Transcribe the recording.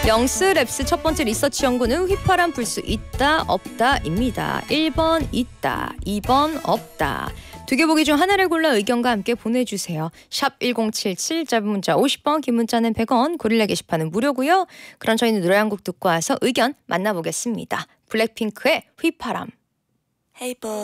영스 랩스 첫 번째 리서치 연구는 휘파람 불 수 있다 없다입니다. 1번 있다, 2번 없다. 두 개 보기 중 하나를 골라 의견과 함께 보내주세요. 샵 1077, 짧은 문자 50원, 긴 문자는 100원, 고릴라 게시판은 무료고요. 그럼 저희는 노래 한 곡 듣고 와서 의견 만나보겠습니다. 블랙핑크의 휘파람. Hey boy.